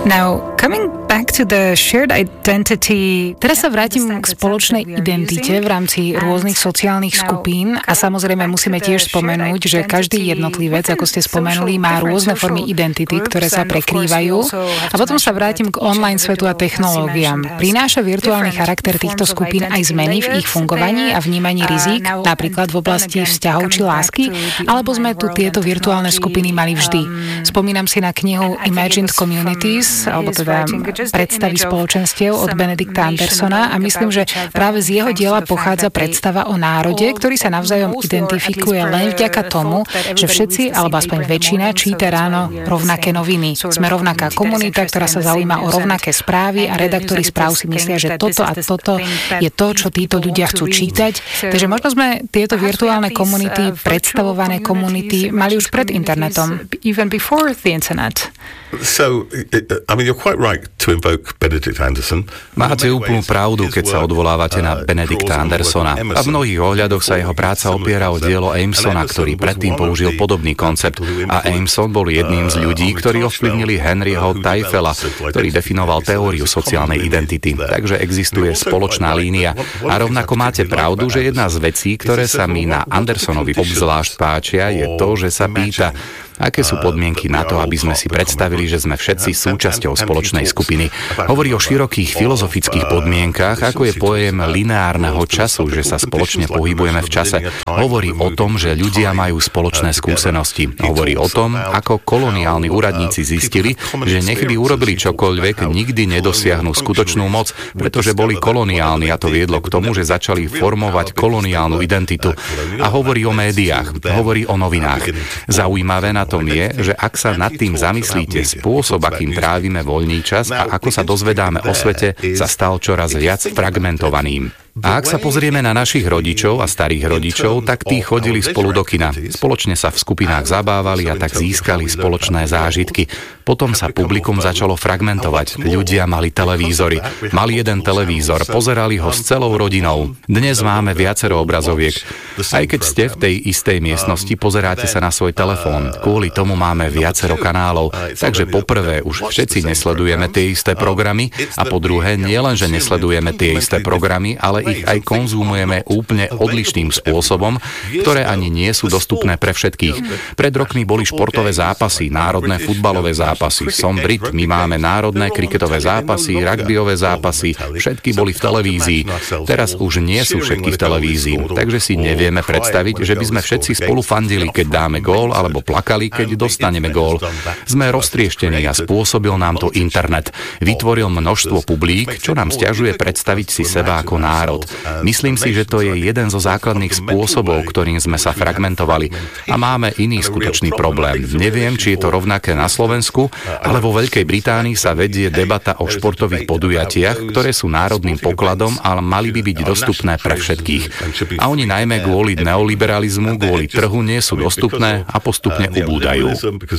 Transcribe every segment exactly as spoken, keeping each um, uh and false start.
Now, coming back to the shared identity... Teraz sa vrátim k spoločnej identite v rámci rôznych sociálnych skupín a samozrejme musíme tiež spomenúť, že každý jednotlivec, ako ste spomenuli, má rôzne formy identity, ktoré sa prekrývajú. A potom sa vrátim k online svetu a technológiám. Prináša virtuálny charakter týchto skupín aj zmeny v ich fungovaní a vnímaní rizík, napríklad v oblasti vzťahov či lásky, alebo sme tu tieto virtuálne skupiny mali vždy. Spomínam si na knihu Imagined Communities, alebo teda predstavy spoločenstiev od Benedicta Andersona a myslím, že práve z jeho diela pochádza predstava o národe, ktorý sa navzájom identifikuje len vďaka tomu, že všetci, alebo aspoň väčšina, číta ráno rovnaké noviny. Sme rovnaká komunita, ktorá sa zaujíma o rovnaké správy a redaktori správ si myslia, že toto a toto je to, čo títo ľudia chcú čítať. Takže možno sme tieto virtuálne komunity, predstavované komunity mali už pred internetom, even before the internet. So, I mean, you're quite right to invoke Benedict Anderson. Máte úplnú pravdu, keď sa odvolávate na Benedicta Andersona. A v mnohých ohľadoch sa jeho práca opiera o dielo Amesona, ktorý predtým použil podobný koncept. A Ameson bol jedným z ľudí, ktorí ovplyvnili Henryho Teichela, ktorý definoval teóriu sociálnej identity. Takže existuje spoločná línia. A rovnako máte pravdu, že jedna z vecí, ktoré sa mi na Andersonovi obzvlášť páčia, je to, že sa pýta, aké sú podmienky na to, aby sme si predstavili, že sme všetci súčasťou spoločnej skupiny. Hovorí o širokých filozofických podmienkach, ako je pojem lineárneho času, že sa spoločne pohybujeme v čase. Hovorí o tom, že ľudia majú spoločné skúsenosti. Hovorí o tom, ako koloniálni úradníci zistili, že nech by urobili čokoľvek, nikdy nedosiahnu skutočnú moc, pretože boli koloniálni a to viedlo k tomu, že začali formovať koloniálnu identitu. A hovorí o médiách, hovorí o novinách. Zaujímavé na tom je, že ak sa nad tým zamyslíte, spôsob, akým trávime voľný čas a ako sa dozvedáme o svete, sa stal čoraz viac fragmentovaným. A ak sa pozrieme na našich rodičov a starých rodičov, tak tí chodili spolu do kina. Spoločne sa v skupinách zabávali a tak získali spoločné zážitky. Potom sa publikum začalo fragmentovať. Ľudia mali televízory. Mali jeden televízor, pozerali ho s celou rodinou. Dnes máme viacero obrazoviek. Aj keď ste v tej istej miestnosti, pozeráte sa na svoj telefón. Kvôli tomu máme viacero kanálov. Takže poprvé už všetci nesledujeme tie isté programy a po druhé nie len, že nesledujeme tie isté programy, ale ich aj konzumujeme úplne odlišným spôsobom, ktoré ani nie sú dostupné pre všetkých. Pred rokmi boli športové zápasy, národné futbalové zápasy. Som Brit, my máme národné kriketové zápasy, rugbyové zápasy, všetky boli v televízii. Teraz už nie sú všetky v televízii, takže si nevieme predstaviť, že by sme všetci spolu fandili, keď dáme gól, alebo plakali, keď dostaneme gól. Sme roztrieštení a spôsobil nám to internet. Vytvoril množstvo publik, čo nám sťažuje predstaviť si seba ako národ. Myslím si, že to je jeden zo základných spôsobov, ktorým sme sa fragmentovali. A máme iný skutočný problém. Neviem, či je to rovnaké na Slovensku, ale vo Veľkej Británii sa vedie debata o športových podujatiach, ktoré sú národným pokladom, ale mali by byť dostupné pre všetkých. A oni najmä kvôli neoliberalizmu, kvôli trhu nie sú dostupné a postupne ubúdajú.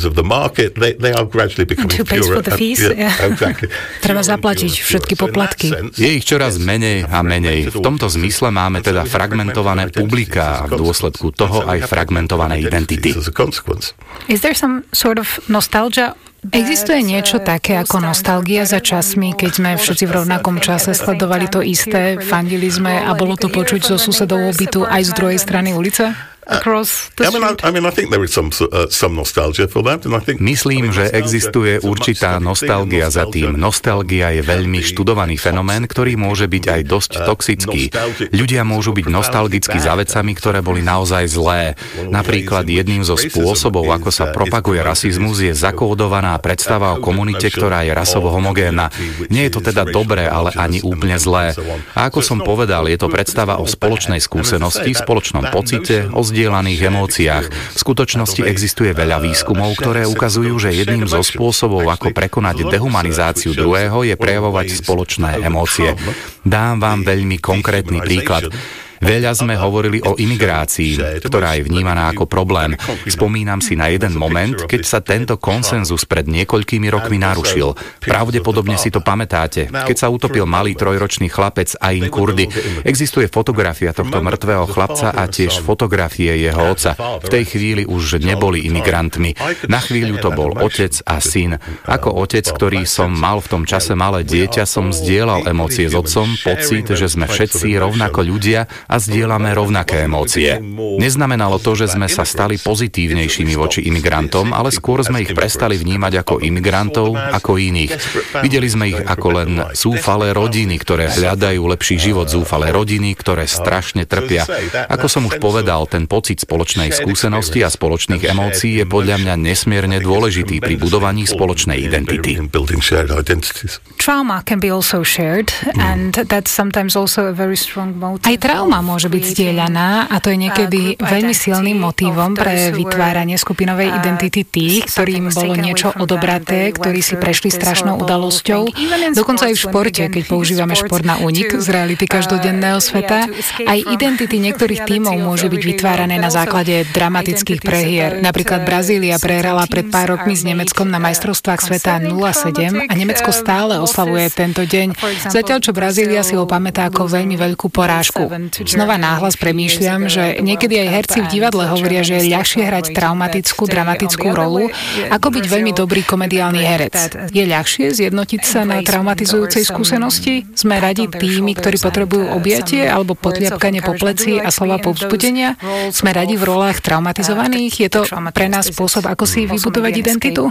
Treba zaplatiť všetky poplatky. Je ich čoraz menej a menej. V tomto zmysle máme teda fragmentované publiká a v dôsledku toho aj fragmentované identity. Is there some sort of nostalgia? Existuje niečo také ako nostalgia za časmi, keď sme všetci v rovnakom čase sledovali to isté, fandili sme a bolo to počuť zo susedovho bytu aj z druhej strany ulice? Myslím, že existuje určitá nostalgia za tým. Nostalgia je veľmi študovaný fenomén, ktorý môže byť aj dosť toxický. Ľudia môžu byť nostalgickí za vecami, ktoré boli naozaj zlé. Napríklad jedným zo spôsobov, ako sa propaguje rasizmus, je zakódovaná predstava o komunite, ktorá je rasovo homogénna. Nie je to teda dobré, ale ani úplne zlé. A ako som povedal, je to predstava o spoločnej skúsenosti, spoločnom pocite, o zdieľaných emóciách. V skutočnosti existuje veľa výskumov, ktoré ukazujú, že jedným zo spôsobov, ako prekonať dehumanizáciu druhého, je prejavovať spoločné emócie. Dám vám veľmi konkrétny príklad. Veľa sme hovorili o imigrácii, ktorá je vnímaná ako problém. Spomínam si na jeden moment, keď sa tento konsenzus pred niekoľkými rokmi narušil. Pravdepodobne si to pamätáte, keď sa utopil malý trojročný chlapec Ain Kurdi. Existuje fotografia tohto mŕtvého chlapca a tiež fotografie jeho otca. V tej chvíli už neboli imigrantmi. Na chvíľu to bol otec a syn. Ako otec, ktorý som mal v tom čase malé dieťa, som zdieľal emócie s otcom, pocit, že sme všetci rovnako ľudia a zdieľame rovnaké emócie. Neznamenalo to, že sme sa stali pozitívnejšími voči imigrantom, ale skôr sme ich prestali vnímať ako imigrantov, ako iných. Videli sme ich ako len zúfalé rodiny, ktoré hľadajú lepší život, zúfalé rodiny, ktoré strašne trpia. Ako som už povedal, ten pocit spoločnej skúsenosti a spoločných emócií je podľa mňa nesmierne dôležitý pri budovaní spoločnej identity. Trauma can be also shared and that's sometimes also a very strong motive. Aj trauma môže byť zdieľaná a to je niekedy veľmi silným motívom pre vytváranie skupinovej identity tých, ktorým bolo niečo odobraté, ktorí si prešli strašnou udalosťou. Dokonca aj v športe, keď používame šport na únik z reality každodenného sveta, aj identity niektorých tímov môže byť vytvárané na základe dramatických prehier. Napríklad Brazília prehrala pred pár rokmi s Nemeckom na majstrovstvách sveta nula sedem a Nemecko stále oslavuje tento deň. Zatiaľ, čo Brazília si ho pamätá ako veľmi veľkú porážku. Znova náhlas premýšľam, že niekedy aj herci v divadle hovoria, že je ľahšie hrať traumatickú, dramatickú rolu, ako byť veľmi dobrý komediálny herec. Je ľahšie zjednotiť sa na traumatizujúcej skúsenosti? Sme radi tými, ktorí potrebujú objatie alebo potliapkanie po pleci a slova povzbudenia? Sme radi v rolách traumatizovaných? Je to pre nás spôsob, ako si vybudovať identitu?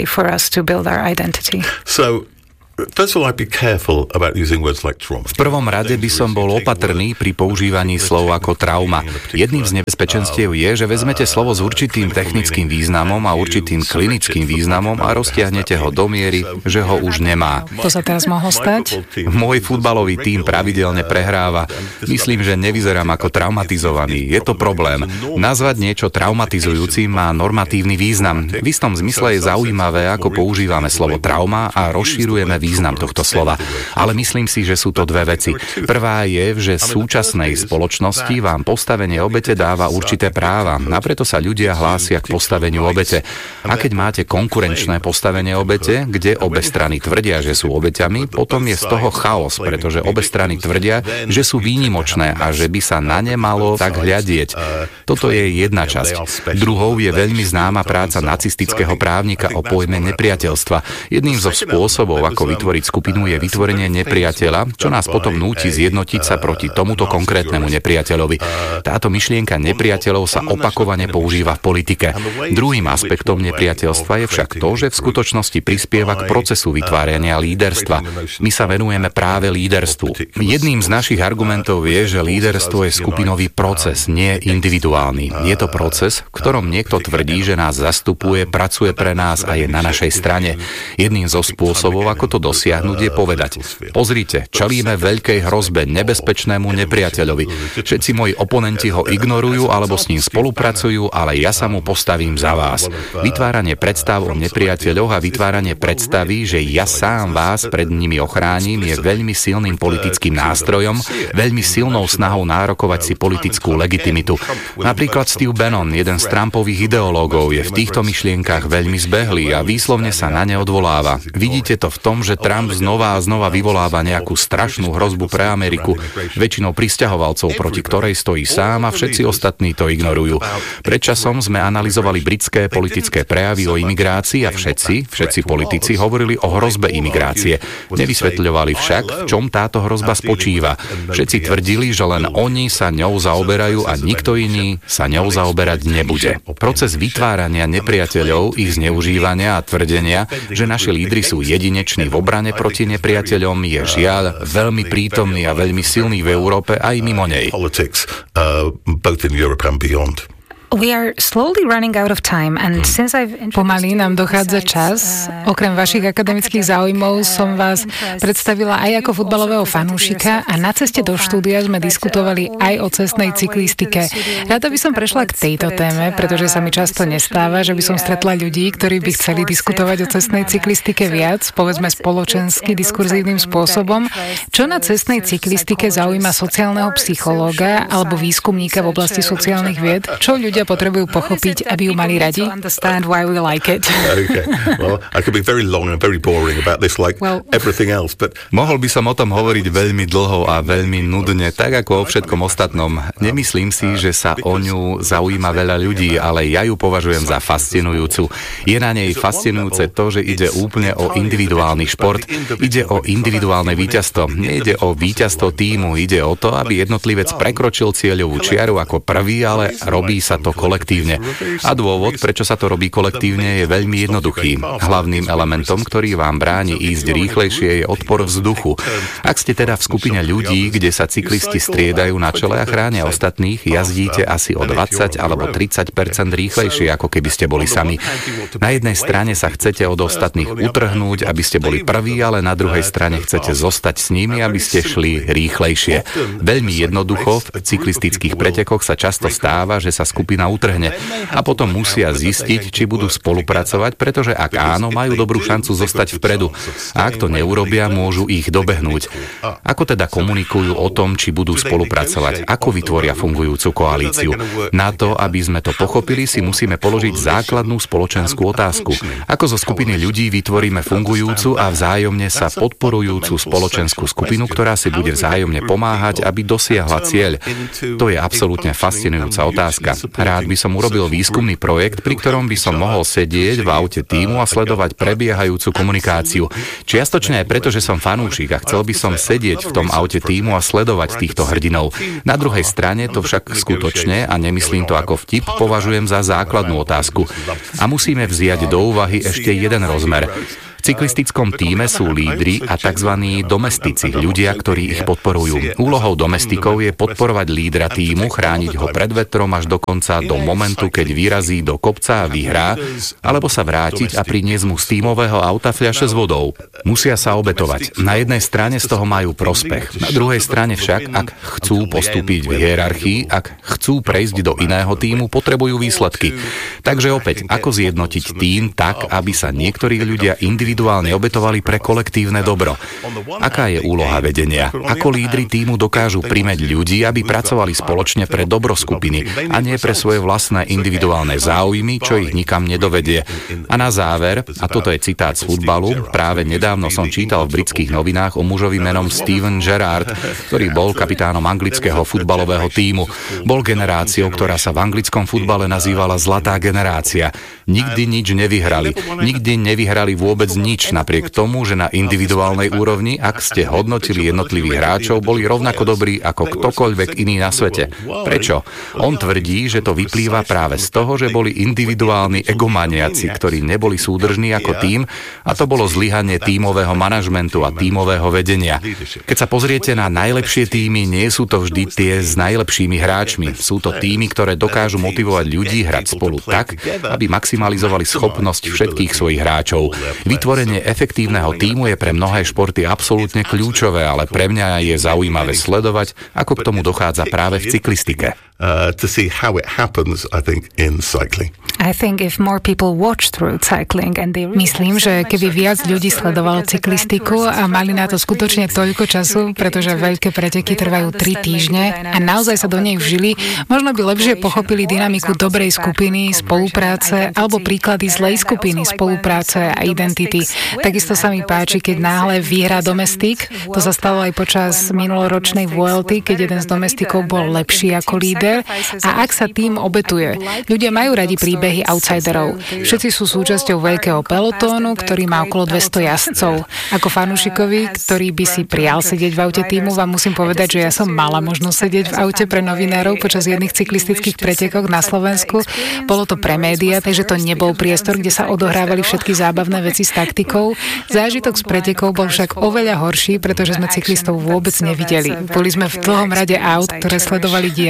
So First of all, I'd be careful about using words like trauma. V prvom rade by som bol opatrný pri používaní slov ako trauma. Jedným z nebezpečenstiev je, že vezmete slovo s určitým technickým významom a určitým klinickým významom a roztiahnete ho do miery, že ho už nemá. To sa teraz mohlo stať? Môj futbalový tím pravidelne prehráva. Myslím, že nevyzerám ako traumatizovaný. Je to problém. Nazvať niečo traumatizujúcim má normatívny význam. V istom zmysle je zaujímavé, ako používame slovo trauma a rozširujeme význam význam tohto slova. Ale myslím si, že sú to dve veci. Prvá je, že v súčasnej spoločnosti vám postavenie obete dáva určité práva. A preto sa ľudia hlásia k postaveniu obete. A keď máte konkurenčné postavenie obete, kde obe strany tvrdia, že sú obeťami, potom je z toho chaos, pretože obe strany tvrdia, že sú výnimočné a že by sa na ne malo tak hľadieť. Toto je jedna časť. Druhou je veľmi známa práca nacistického právnika o pojme nepriateľstva. Jedným zo spôsobov, ako vytvoriť skupinu, je vytvorenie nepriateľa, čo nás potom núti zjednotiť sa proti tomuto konkrétnemu nepriateľovi. Táto myšlienka nepriateľov sa opakovane používa v politike. Druhým aspektom nepriateľstva je však to, že v skutočnosti prispieva k procesu vytvárania líderstva. My sa venujeme práve líderstvu. Jedným z našich argumentov je, že líderstvo je skupinový proces, nie individuálny. Je to proces, v ktorom niekto tvrdí, že nás zastupuje, pracuje pre nás a je na našej strane. Jedným zo spôsobov, ako to dosiahnuť, je povedať: pozrite, čelíme veľkej hrozbe, nebezpečnému nepriateľovi. Všetci moji oponenti ho ignorujú alebo s ním spolupracujú, ale ja sa mu postavím za vás. Vytváranie predstav o nepriateľoch a vytváranie predstavy, že ja sám vás pred nimi ochránim, je veľmi silným politickým nástrojom, veľmi silnou snahou nárokovať si politickú legitimitu. Napríklad Steve Bannon, jeden z Trumpových ideológov, je v týchto myšlienkach veľmi zbehlý a výslovne sa na ne odvoláva. Vidíte to v tom, že Trump znova a znova vyvoláva nejakú strašnú hrozbu pre Ameriku, väčšinou prisťahovalcov, proti ktorej stojí sám a všetci ostatní to ignorujú. Predčasom sme analyzovali britské politické prejavy o imigrácii a všetci, všetci politici hovorili o hrozbe imigrácie. Nevysvetľovali však, v čom táto hrozba spočíva. Všetci tvrdili, že len oni sa ňou zaoberajú a nikto iný sa ňou zaoberať nebude. Proces vytvárania nepriateľov, ich zneužívania a tvrdenia, že naši lídri sú jedineční v obrane proti nepriateľom, je žiaľ veľmi prítomný a veľmi silný v Európe aj mimo nej. We are slowly running out of time and since I've Pomaly nám dochádza čas. Okrem vašich akademických záujmov som vás predstavila aj ako futbalového fanúšika a na ceste do štúdia sme diskutovali aj o cestnej cyklistike. Rada by som prešla k tejto téme, pretože sa mi často nestáva, že by som stretla ľudí, ktorí by chceli diskutovať o cestnej cyklistike viac, povedzme spoločensky, diskurzívnym spôsobom. Čo na cestnej cyklistike zaujíma sociálneho psychológa alebo výskumníka v oblasti sociálnych vied? Čo ľudia potrebujú pochopiť, aby ju mali radi? Understand why we like it. Okay. Well, I could be very long and very boring about this like well, everything else, but mohol by som o tom hovoriť veľmi dlho a veľmi nudne, tak ako o všetkom ostatnom. Nemyslím si, že sa o ňu zaujíma veľa ľudí, ale ja ju považujem za fascinujúcu. Je na nej fascinujúce to, že ide úplne o individuálny šport, ide o individuálne víťazstvo. Nejde o víťazstvo tímu, ide o to, aby jednotlivec prekročil cieľovú čiaru ako prvý, ale robí sa to kolektívne. A dôvod, prečo sa to robí kolektívne, je veľmi jednoduchý. Hlavným elementom, ktorý vám bráni ísť rýchlejšie, je odpor vzduchu. Ak ste teda v skupine ľudí, kde sa cyklisti striedajú na čele a chránia ostatných, jazdíte asi o dvadsať alebo tridsať percent rýchlejšie, ako keby ste boli sami. Na jednej strane sa chcete od ostatných utrhnúť, aby ste boli prví, ale na druhej strane chcete zostať s nimi, aby ste šli rýchlejšie. Veľmi jednoducho v cyklistických pretekoch sa často stáva, že sa skupina utrhne a potom musia zistiť, či budú spolupracovať, pretože ak áno, majú dobrú šancu zostať vpredu. A ak to neurobia, môžu ich dobehnúť. Ako teda komunikujú o tom, či budú spolupracovať? Ako vytvoria fungujúcu koalíciu? Na to, aby sme to pochopili, si musíme položiť základnú spoločenskú otázku. Ako zo skupiny ľudí vytvoríme fungujúcu a vzájomne sa podporujúcu spoločenskú skupinu, ktorá si bude vzájomne pomáhať, aby dosiahla cieľ? To je absolútne fascinujúca otázka. Rád by som urobil výskumný projekt, pri ktorom by som mohol sedieť v aute tímu a sledovať prebiehajúcu komunikáciu. Čiastočne aj preto, že som fanúšik a chcel by som sedieť v tom aute tímu a sledovať týchto hrdinov. Na druhej strane to však skutočne, a nemyslím to ako vtip, považujem za základnú otázku. A musíme vziať do úvahy ešte jeden rozmer. V cyklistickom tíme sú lídri a tzv. Domestici, ľudia, ktorí ich podporujú. Úlohou domestikov je podporovať lídra tímu, chrániť ho pred vetrom až dokonca do momentu, keď vyrazí do kopca a vyhrá, alebo sa vrátiť a priniesť mu z tímového auta fľaše s vodou. Musia sa obetovať. Na jednej strane z toho majú prospech. Na druhej strane však, ak chcú postúpiť v hierarchii, ak chcú prejsť do iného tímu, potrebujú výsledky. Takže opäť, ako zjednotiť tím tak, aby sa niektorí ľudia individuálne individuálne obetovali pre kolektívne dobro. Aká je úloha vedenia? Ako lídri tímu dokážu primäť ľudí, aby pracovali spoločne pre dobro skupiny a nie pre svoje vlastné individuálne záujmy, čo ich nikam nedovedie. A na záver, a toto je citát z futbalu, práve nedávno som čítal v britských novinách o mužovi menom Steven Gerrard, ktorý bol kapitánom anglického futbalového tímu. Bol generáciou, ktorá sa v anglickom futbale nazývala Zlatá generácia. Nikdy nič nevyhrali. Nikdy nevyhrali vôbec nič, napriek tomu, že na individuálnej úrovni, ak ste hodnotili jednotlivých hráčov, boli rovnako dobrí ako ktokoľvek iný na svete. Prečo? On tvrdí, že to vyplýva práve z toho, že boli individuálni egomaniaci, ktorí neboli súdržní ako tím, a to bolo zlyhanie tímového manažmentu a tímového vedenia. Keď sa pozriete na najlepšie tímy, nie sú to vždy tie s najlepšími hráčmi. Sú to tímy, ktoré dokážu motivovať ľudí hrať spolu tak, aby maximalizovali schopnosť všetkých svojich hráčov. Vytvorenie efektívneho tímu je pre mnohé športy absolútne kľúčové, ale pre mňa je zaujímavé sledovať, ako k tomu dochádza práve v cyklistike. Uh, to see how it happens, I think, in cycling. I think if more people watch through cycling and they... Myslím, že keby viac ľudí sledovalo cyklistiku a mali na to skutočne toľko času, pretože veľké preteky trvajú tri týždne a naozaj sa do nej vžili, možno by lepšie pochopili dynamiku dobrej skupiny, spolupráce alebo príklady zlej skupiny, spolupráce a identity. Takisto sa mi páči, keď náhle vyhrá domestik. To sa stalo aj počas minuloročnej Vuelty, keď jeden z domestikov bol lepší ako líder. A ak sa tým obetuje, ľudia majú radi príbehy outsiderov. Všetci sú súčasťou veľkého pelotónu, ktorý má okolo dvesto jazdcov. Ako fanúšikovi, ktorý by si prial sedieť v aute tímu, vám musím povedať, že ja som mala možnosť sedieť v aute pre novinárov počas jedných cyklistických pretekov na Slovensku. Bolo to pre médiá, takže to nebol priestor, kde sa odohrávali všetky zábavné veci s taktikou. Zážitok z pretekov bol však oveľa horší, pretože sme cyklistov vôbec nevideli. Boli sme v dlhom rade aut, ktoré sledovali dianie.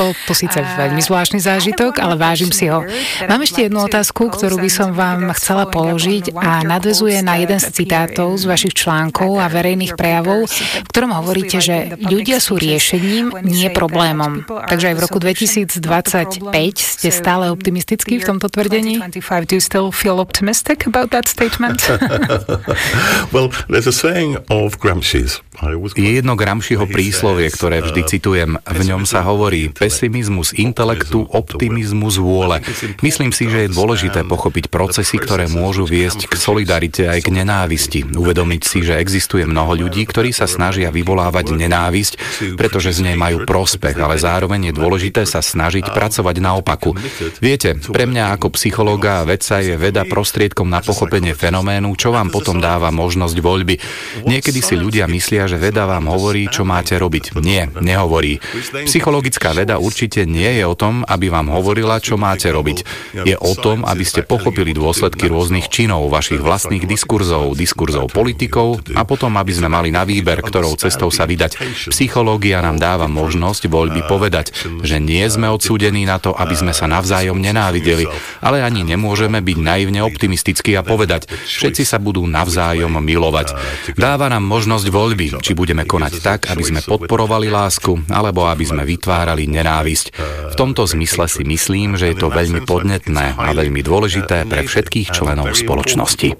Bol to síce veľmi zvláštny zážitok, ale vážim si ho. Mám ešte jednu otázku, ktorú by som vám chcela položiť a nadväzuje na jeden z citátov z vašich článkov a verejných prejavov, v ktorom hovoríte, že ľudia sú riešením, nie problémom. Takže aj v roku dvetisícdvadsaťpäť ste stále optimistickí v tomto tvrdení? Do you still feel optimistic about that statement? Well, there's a saying of Gramsci's. Je jedno Gramsciho príslovie, ktoré vždy citujem. V ňom sa hovorí pesimizmus intelektu, optimizmus vôle. Myslím si, že je dôležité pochopiť procesy, ktoré môžu viesť k solidarite aj k nenávisti. Uvedomiť si, že existuje mnoho ľudí, ktorí sa snažia vyvolávať nenávisť, pretože z nej majú prospech, ale zároveň je dôležité sa snažiť pracovať na opaku. Viete, pre mňa ako psychológa a vedca je veda prostriedkom na pochopenie fenoménu, čo vám potom dáva možnosť voľby. Niekedy si ľudia myslia, že veda vám hovorí, čo máte robiť. Nie, nehovorí. Psychologická veda určite nie je o tom, aby vám hovorila, čo máte robiť. Je o tom, aby ste pochopili dôsledky rôznych činov, vašich vlastných diskurzov, diskurzov politikov a potom, aby sme mali na výber, ktorou cestou sa vydať. Psychológia nám dáva možnosť voľby povedať, že nie sme odsúdení na to, aby sme sa navzájom nenávideli, ale ani nemôžeme byť naivne optimistickí a povedať, všetci sa budú navzájom milovať. Dáva nám možnosť voľby, či budeme konať tak, aby sme podporovali lásku, alebo aby sme vytvárali nenávisť. V tomto zmysle si myslím, že je to veľmi podnetné a veľmi dôležité pre všetkých členov spoločnosti.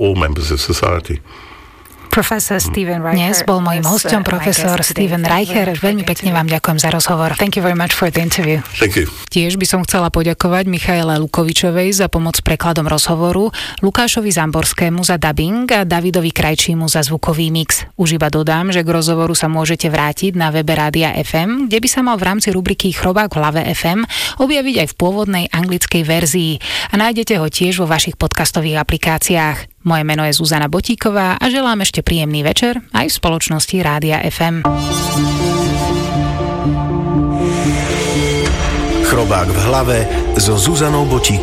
Dnes bol mojím hosťom profesor Steven Reicher. Veľmi pekne vám ďakujem za rozhovor. Thank you very much for the interview. Thank you. Tiež by som chcela poďakovať Michaele Lukovičovej za pomoc s prekladom rozhovoru, Lukášovi Zamborskému za dubbing a Davidovi Krajčímu za zvukový mix. Už iba dodám, že k rozhovoru sa môžete vrátiť na webe Rádia ef em, kde by sa mal v rámci rubriky Chrobák v hlave ef em objaviť aj v pôvodnej anglickej verzii a nájdete ho tiež vo vašich podcastových aplikáciách. Moje meno je Zuzana Botíková a želám ešte príjemný večer aj v spoločnosti Rádia ef em. Chrobák v hlave so Zuzanou Botíkovou.